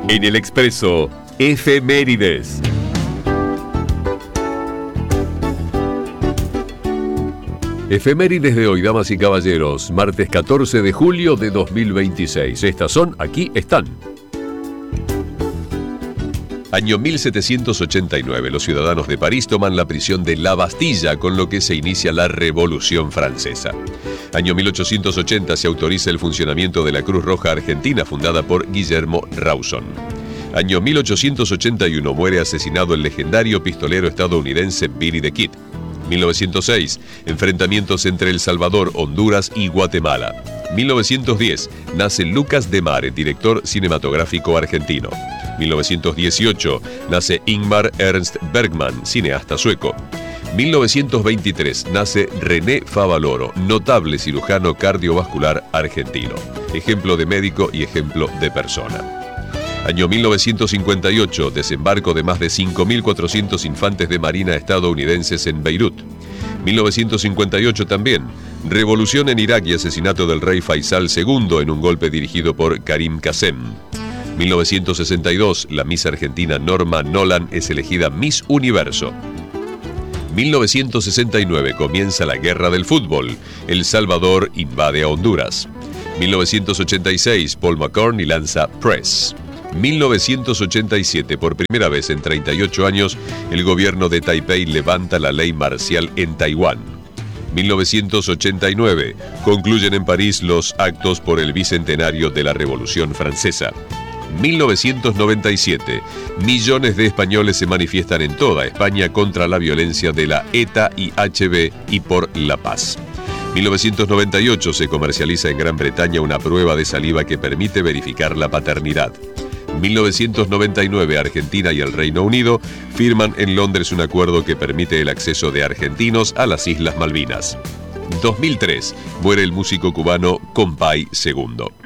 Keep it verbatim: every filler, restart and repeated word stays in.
En el Expreso, Efemérides. Efemérides de hoy, damas y caballeros, martes catorce de julio de dos mil veintiséis. Estas son, aquí están. Año mil setecientos ochenta y nueve. Los ciudadanos de París toman la prisión de La Bastilla, con lo que se inicia la Revolución Francesa. Año mil ochocientos ochenta. Se autoriza el funcionamiento de la Cruz Roja Argentina, fundada por Guillermo Rawson. Año mil ochocientos ochenta y uno. Muere asesinado el legendario pistolero estadounidense Billy the Kid. mil novecientos seis. Enfrentamientos entre El Salvador, Honduras y Guatemala. mil novecientos diez. Nace Lucas Demare, director cinematográfico argentino. mil novecientos dieciocho. Nace Ingmar Ernst Bergman, cineasta sueco. mil novecientos veintitrés. Nace René Favaloro, notable cirujano cardiovascular argentino. Ejemplo de médico y ejemplo de persona. Año mil novecientos cincuenta y ocho. Desembarco de más de cinco mil cuatrocientos infantes de marina estadounidenses en Beirut. mil novecientos cincuenta y ocho también. Revolución en Irak y asesinato del rey Faisal segundo en un golpe dirigido por Karim Qasem. mil novecientos sesenta y dos. La Miss Argentina Norma Nolan es elegida Miss Universo. mil novecientos sesenta y nueve. Comienza la Guerra del Fútbol. El Salvador invade a Honduras. mil novecientos ochenta y seis. Paul McCartney lanza Press. mil novecientos ochenta y siete. Por primera vez en treinta y ocho años, el gobierno de Taipei levanta la ley marcial en Taiwán. mil novecientos ochenta y nueve. Concluyen en París los actos por el bicentenario de la Revolución Francesa. mil novecientos noventa y siete. Millones de españoles se manifiestan en toda España contra la violencia de la ETA y H B y por la paz. mil novecientos noventa y ocho. Se comercializa en Gran Bretaña una prueba de saliva que permite verificar la paternidad. mil novecientos noventa y nueve. Argentina y el Reino Unido firman en Londres un acuerdo que permite el acceso de argentinos a las Islas Malvinas. dos mil tres. Muere el músico cubano Compay segundo.